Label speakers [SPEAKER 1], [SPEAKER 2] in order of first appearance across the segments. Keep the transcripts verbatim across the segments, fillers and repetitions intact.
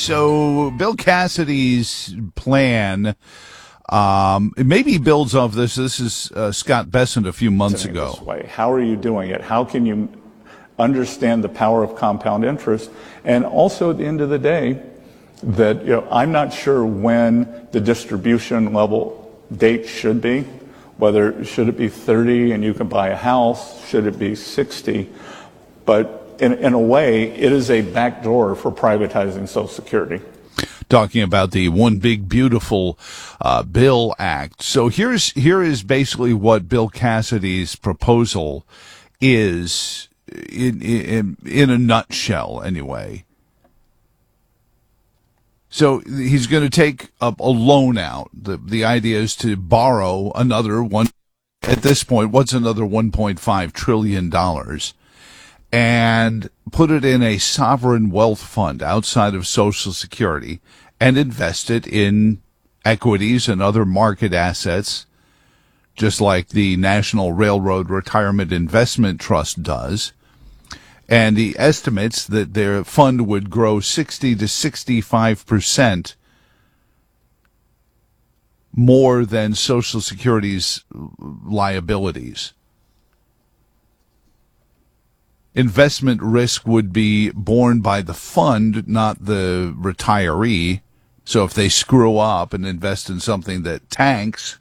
[SPEAKER 1] so Bill Cassidy's plan, um, it maybe builds off this. This is uh, Scott Bessent a few months ago.
[SPEAKER 2] This way. How are you doing it? How can you understand the power of compound interest? And also, at the end of the day, that you know, I'm not sure when the distribution level date should be. Whether should it be thirty and you can buy a house? Should it be sixty? But in, in a way, it is a backdoor for privatizing Social Security.
[SPEAKER 1] Talking about the One Big Beautiful uh, Bill Act. So here's here is basically what Bill Cassidy's proposal is in in, in a nutshell, anyway. So he's going to take a, a loan out. The the idea is to borrow another one. At this point, what's another one point five trillion dollars, and put it in a sovereign wealth fund outside of Social Security and invest it in equities and other market assets, just like the National Railroad Retirement Investment Trust does. And he estimates that their fund would grow sixty to sixty-five percent more than Social Security's liabilities. Investment risk would be borne by the fund, not the retiree. So if they screw up and invest in something that tanks,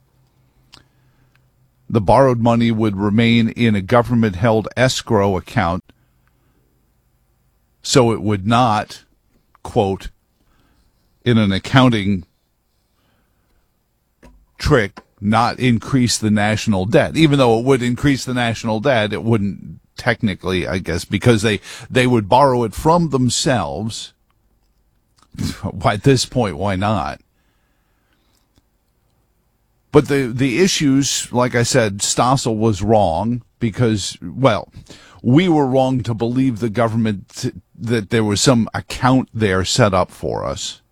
[SPEAKER 1] the borrowed money would remain in a government-held escrow account, so it would not, quote, in an accounting trick, not increase the national debt. Even though it would increase the national debt, it wouldn't technically, I guess, because they, they would borrow it from themselves. At this point, why not? But the, the issues, like I said, Stossel was wrong because, well, we were wrong to believe the government t- that there was some account there set up for us.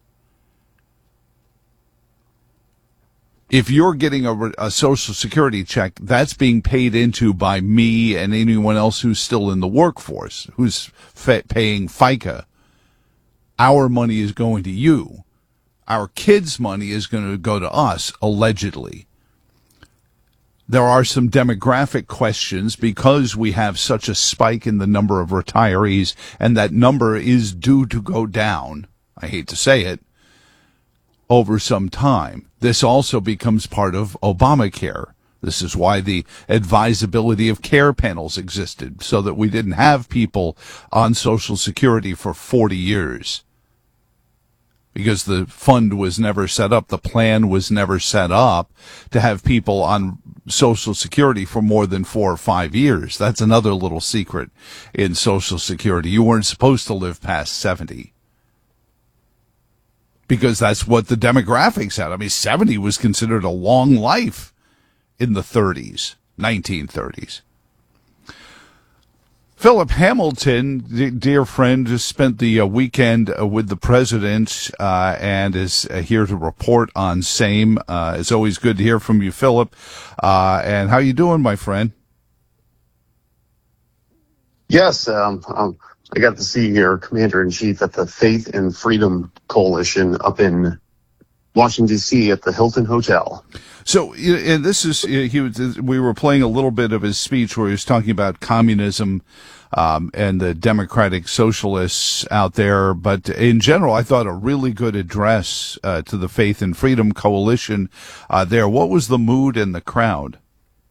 [SPEAKER 1] If you're getting a, a Social Security check, that's being paid into by me and anyone else who's still in the workforce, who's fa- paying FICA. Our money is going to you. Our kids' money is going to go to us, allegedly. There are some demographic questions because we have such a spike in the number of retirees, and that number is due to go down, I hate to say it, over some time. This also becomes part of Obamacare. This is why the advisability of care panels existed, so that we didn't have people on Social Security for forty years. Because the fund was never set up, the plan was never set up to have people on Social Security for more than four or five years. That's another little secret in Social Security. You weren't supposed to live past seventy. Because that's what the demographics had. I mean, seventy was considered a long life in the thirties, nineteen thirties. Philip Hamilton, dear friend, just spent the uh, weekend uh, with the president uh, and is uh, here to report on same. Uh, it's always good to hear from you, Philip. Uh, and how you doing, my friend?
[SPEAKER 3] Yes, um, um, I got to see your commander-in-chief at the Faith and Freedom Coalition up in Washington, D C at the Hilton Hotel.
[SPEAKER 1] So, and this is, he was, we were playing a little bit of his speech where he was talking about communism um, and the democratic socialists out there. But in general, I thought a really good address uh, to the Faith and Freedom Coalition uh, there. What was the mood in the crowd?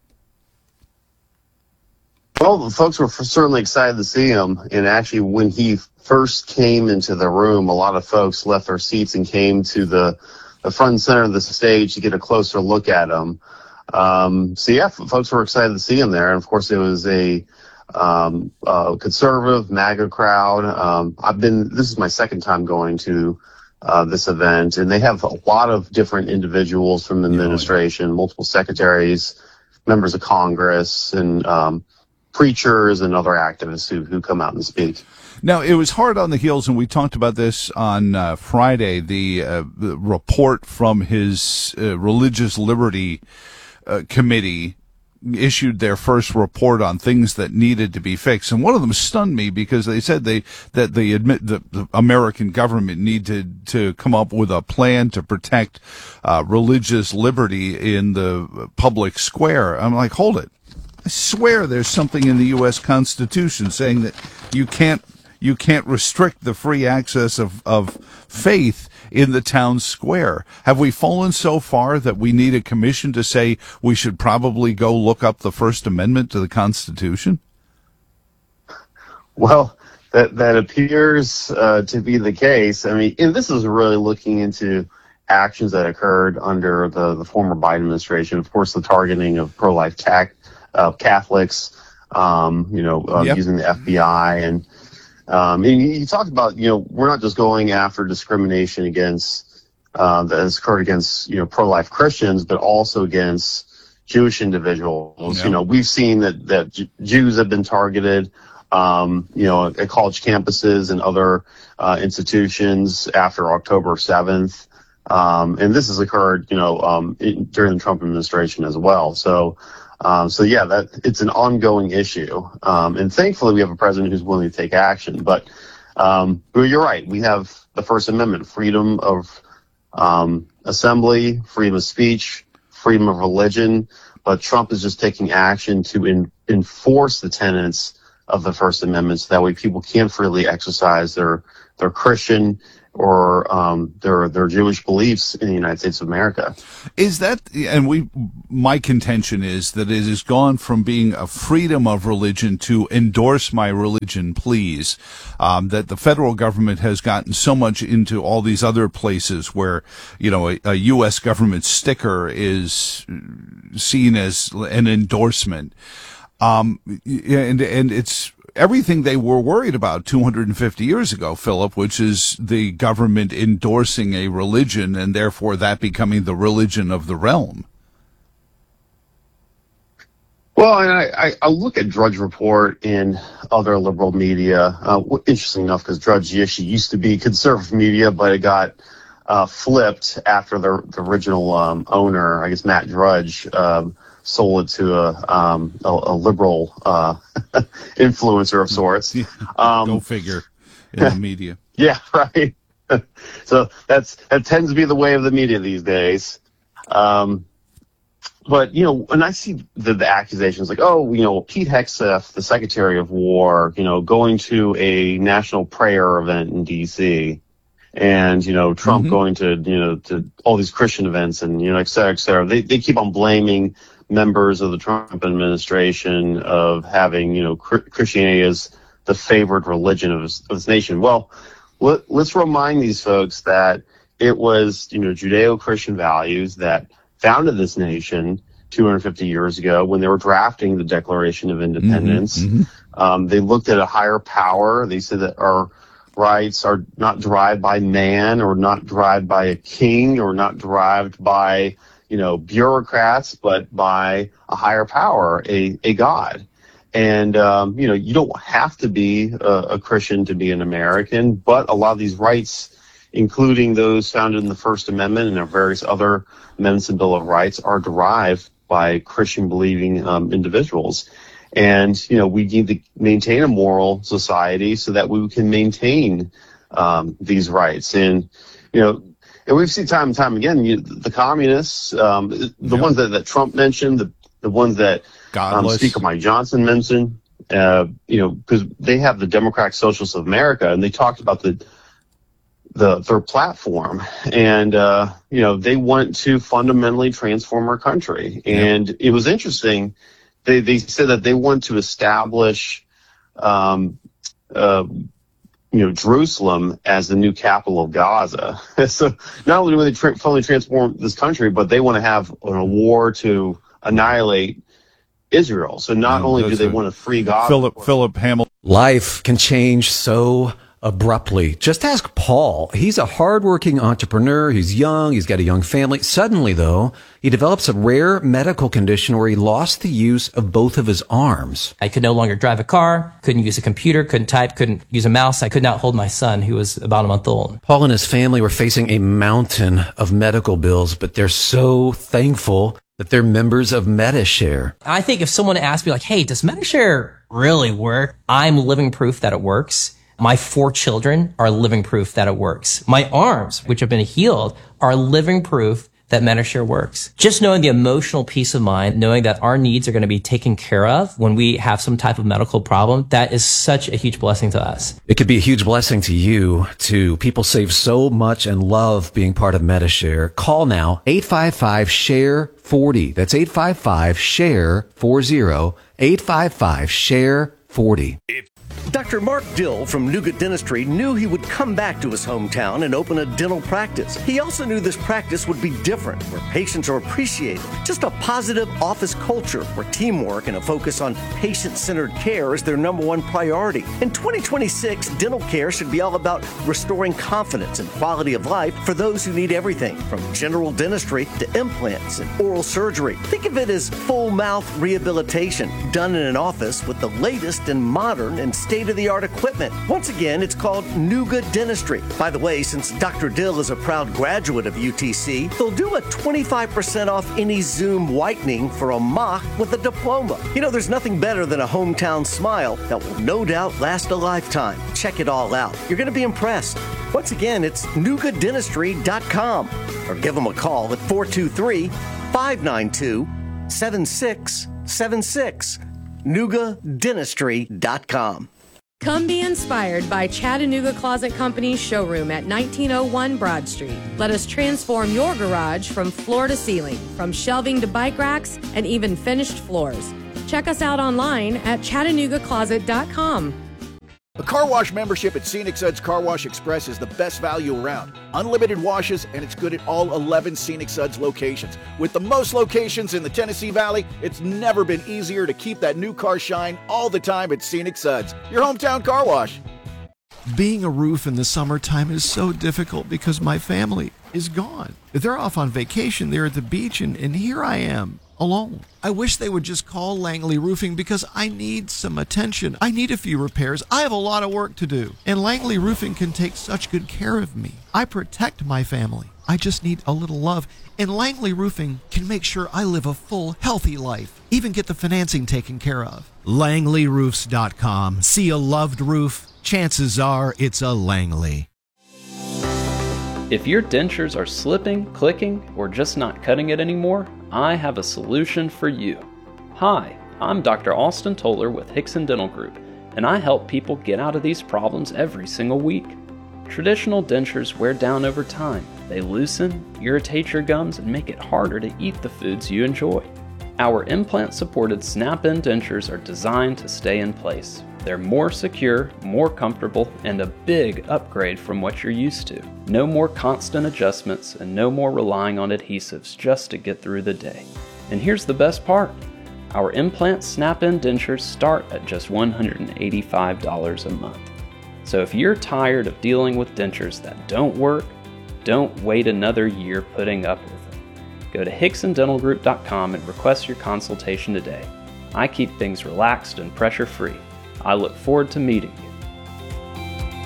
[SPEAKER 3] Well, the folks were certainly excited to see him. And actually, when he first came into the room, a lot of folks left their seats and came to the the front and center of the stage to get a closer look at him. Um, so yeah, folks were excited to see him there. And of course, it was a, um, uh, conservative MAGA crowd. Um, I've been, this is my second time going to, uh, this event, and they have a lot of different individuals from the administration, multiple secretaries, members of Congress, and, um, preachers and other activists who, who come out and speak.
[SPEAKER 1] Now, it was hard on the heels, and we talked about this on uh, Friday, the, uh, the report from his uh, Religious Liberty uh, Committee issued their first report on things that needed to be fixed, and one of them stunned me because they said they that they admit the, the American government needed to come up with a plan to protect uh, religious liberty in the public square. I'm like, hold it! I swear there's something in the U S Constitution saying that you can't you can't restrict the free access of of faith in the town square. Have we fallen so far that we need a commission to say we should probably go look up the First Amendment to the Constitution?
[SPEAKER 3] Well, that that appears uh, to be the case. I mean, and this is really looking into actions that occurred under the, the former Biden administration. Of course, the targeting of pro-life ca- uh, Catholics, um, you know, uh,
[SPEAKER 1] Yep.
[SPEAKER 3] using the F B I and Um, and you, you talked about, you know, we're not just going after discrimination against, uh, that has occurred against, you know, pro-life Christians, but also against Jewish individuals.
[SPEAKER 1] Yeah.
[SPEAKER 3] You know, we've seen that, that J- Jews have been targeted, um, you know, at college campuses and other, uh, institutions after October seventh. Um, and this has occurred, you know, um, in, during the Trump administration as well. So, Um, so yeah, that it's an ongoing issue, um, and thankfully we have a president who's willing to take action. But, um, but you're right. We have the First Amendment: freedom of um, assembly, freedom of speech, freedom of religion. But Trump is just taking action to in, enforce the tenets of the First Amendment, so that way people can't freely exercise their their Christian or um, their their Jewish beliefs in the United States of America.
[SPEAKER 1] Is that, and we, my contention is that it has gone from being a freedom of religion to endorse my religion, please. Um, that the federal government has gotten so much into all these other places where, you know, a, a U S government sticker is seen as an endorsement. Um, and, and it's, everything they were worried about two hundred fifty years ago, Philip, which is the government endorsing a religion and therefore that becoming the religion of the realm.
[SPEAKER 3] Well, and I, I, I look at Drudge Report in other liberal media. Uh, interesting enough, because Drudge actually used to be conservative media, but it got uh, flipped after the, the original um, owner, I guess Matt Drudge, um, sold it to a um, a, a liberal uh, influencer of sorts. Um,
[SPEAKER 1] Go figure in the media.
[SPEAKER 3] Yeah, right. So that's that tends to be the way of the media these days. Um, but you know, when I see the, the accusations like, oh, you know, Pete Hegseth, the Secretary of War, you know, going to a national prayer event in D C, and you know, Trump mm-hmm. going to you know to all these Christian events, and you know, et cetera, et cetera. They they keep on blaming members of the Trump administration of having, you know, Christianity as the favored religion of this, of this nation. Well, let, let's remind these folks that it was, you know, Judeo-Christian values that founded this nation two hundred fifty years ago when they were drafting the Declaration of Independence. Mm-hmm, mm-hmm. Um, they looked at a higher power. They said that our rights are not derived by man or not derived by a king or not derived by you know, bureaucrats, but by a higher power, a, a God. And, um, you know, you don't have to be a, a Christian to be an American, but a lot of these rights, including those founded in the First Amendment and various other amendments and Bill of Rights, are derived by Christian believing um, individuals. And, you know, we need to maintain a moral society so that we can maintain um, these rights. And, you know, and we've seen time and time again, you, the communists, um, the yep. ones that, that Trump mentioned, the, the ones that um, Speaker Mike Johnson mentioned, uh, you know, because they have the Democratic Socialists of America, and they talked about the the their platform, and uh, you know, they want to fundamentally transform our country. And yep. it was interesting. They they said that they want to establish, um, uh, you know, Jerusalem as the new capital of Gaza. So not only do they tra- fully transform this country, but they want to have a war to annihilate Israel. So not
[SPEAKER 1] no,
[SPEAKER 3] only do they
[SPEAKER 1] a,
[SPEAKER 3] want to free Gaza.
[SPEAKER 1] Philip, Philip Hamilton.
[SPEAKER 4] Life can change so abruptly. Just ask Paul. He's a hardworking entrepreneur. He's young. He's got a young family. Suddenly, though, he develops a rare medical condition where he lost the use of both of his arms.
[SPEAKER 5] I could no longer drive a car, couldn't use a computer, couldn't type, couldn't use a mouse. I could not hold my son, who was about a month old.
[SPEAKER 4] Paul and his family were facing a mountain of medical bills, but they're so thankful That they're members of Medi-Share.
[SPEAKER 5] I think if someone asked me like, hey, does Medi-Share really work? I'm living proof that it works. My four children are living proof that it works. My arms, which have been healed, are living proof that Medi-Share works. Just knowing the emotional peace of mind, knowing that our needs are going to be taken care of when we have some type of medical problem, that is such a huge blessing to us.
[SPEAKER 4] It could be a huge blessing to you, too. People save so much and love being part of Medi-Share. Call now, eight five five, S H A R E, forty. That's eight five five, S H A R E, forty, eight five five, S H A R E, forty.
[SPEAKER 6] Doctor Mark Dill from Nuga Dentistry knew he would come back to his hometown and open a dental practice. He also knew this practice would be different, where patients are appreciated. Just a positive office culture where teamwork and a focus on patient-centered care is their number one priority. In twenty twenty-six, dental care should be all about restoring confidence and quality of life for those who need everything from general dentistry to implants and oral surgery. Think of it as full mouth rehabilitation done in an office with the latest and modern and state-of-the-art equipment. Once again, it's called Nuga Dentistry. By the way, since Doctor Dill is a proud graduate of U T C, they'll do a twenty-five percent off any Zoom whitening for a mock with a diploma. You know, there's nothing better than a hometown smile that will no doubt last a lifetime. Check it all out. You're going to be impressed. Once again, it's nuga dentistry dot com or give them a call at four two three, five nine two, seven six seven six. nuga dentistry dot com.
[SPEAKER 7] Come be inspired by Chattanooga Closet Company's showroom at nineteen oh one Broad Street. Let us transform your garage from floor to ceiling, from shelving to bike racks, and even finished floors. Check us out online at chattanooga closet dot com.
[SPEAKER 8] A car wash membership at Scenic Suds Car Wash Express is the best value around. Unlimited washes, and it's good at all eleven Scenic Suds locations. With the most locations in the Tennessee Valley, it's never been easier to keep that new car shine all the time at Scenic Suds, your hometown car wash.
[SPEAKER 9] Being a roof in the summertime is so difficult because my family is gone. They're off on vacation, they're at the beach, and, and here I am, alone. I wish they would just call Langley Roofing because I need some attention. I need a few repairs. I have a lot of work to do. And Langley Roofing can take such good care of me. I protect my family. I just need a little love. And Langley Roofing can make sure I live a full, healthy life. Even get the financing taken care of. Langley Roofs dot com. See a loved roof? Chances are it's a Langley.
[SPEAKER 10] If your dentures are slipping, clicking, or just not cutting it anymore, I have a solution for you. Hi, I'm Doctor Austin Toller with Hickson Dental Group, and I help people get out of these problems every single week. Traditional dentures wear down over time. They loosen, irritate your gums, and make it harder to eat the foods you enjoy. Our implant-supported snap-in dentures are designed to stay in place. They're more secure, more comfortable, and a big upgrade from what you're used to. No more constant adjustments and no more relying on adhesives just to get through the day. And here's the best part. Our implant snap-in dentures start at just one hundred eighty-five dollars a month. So if you're tired of dealing with dentures that don't work, don't wait another year putting up with them. Go to hickson dental group dot com and request your consultation today. I keep things relaxed and pressure-free. I look forward to meeting you.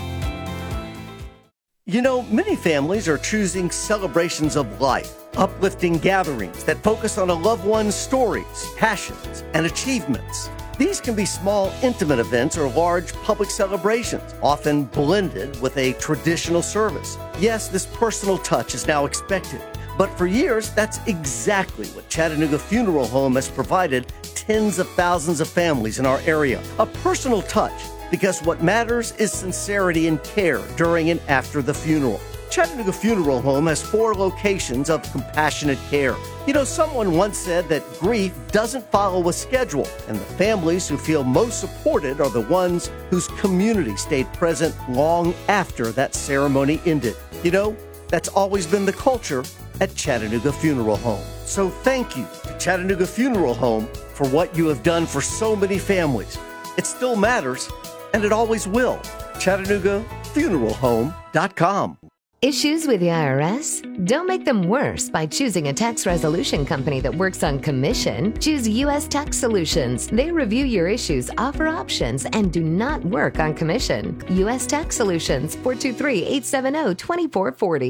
[SPEAKER 6] You know, many families are choosing celebrations of life, uplifting gatherings that focus on a loved one's stories, passions, and achievements. These can be small, intimate events or large public celebrations, often blended with a traditional service. Yes, this personal touch is now expected, but for years, that's exactly what Chattanooga Funeral Home has provided tens of thousands of families in our area. A personal touch, because what matters is sincerity and care during and after the funeral. Chattanooga Funeral Home has four locations of compassionate care. You know, someone once said that grief doesn't follow a schedule, and the families who feel most supported are the ones whose community stayed present long after that ceremony ended. You know, that's always been the culture at Chattanooga Funeral Home. So thank you to Chattanooga Funeral Home for what you have done for so many families. It still matters, and it always will. Chattanooga Funeral Home dot com.
[SPEAKER 11] Issues with the I R S? Don't make them worse by choosing a tax resolution company that works on commission. Choose U S Tax Solutions. They review your issues, offer options, and do not work on commission. U S Tax Solutions, four two three, eight seven zero, two four four zero.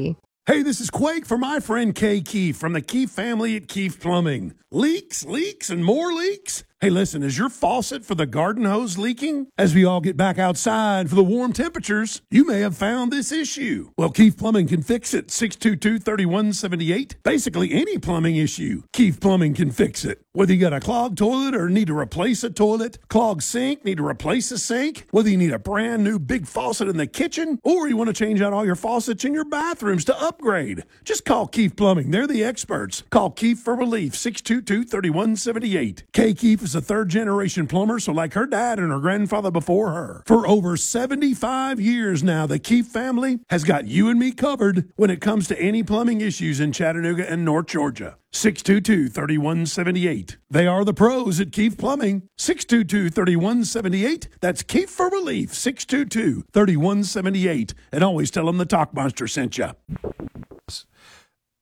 [SPEAKER 12] Hey, this is Quake for my friend Kay Keefe from the Keefe family at Keefe Plumbing. Leaks, leaks, and more leaks? Hey, listen, is your faucet for the garden hose leaking? As we all get back outside for the warm temperatures, you may have found this issue. Well, Keefe Plumbing can fix it. six two two, three one seven eight. Basically, any plumbing issue, Keefe Plumbing can fix it. Whether you got a clogged toilet or need to replace a toilet, clogged sink, need to replace a sink, whether you need a brand new big faucet in the kitchen, or you want to change out all your faucets in your bathrooms to upgrade, just call Keefe Plumbing. They're the experts. Call Keefe for relief, six two two, three one seven eight. Kay Keefe is a third-generation plumber, so like her dad and her grandfather before her. For over seventy-five years now, the Keefe family has got you and me covered when it comes to any plumbing issues in Chattanooga and North Georgia. six two two, three one seven eight. They are the pros at Keefe Plumbing. six two two, three one seven eight. That's Keefe for relief, six two two, three one seven eight. And always tell them the Talk Monster sent you.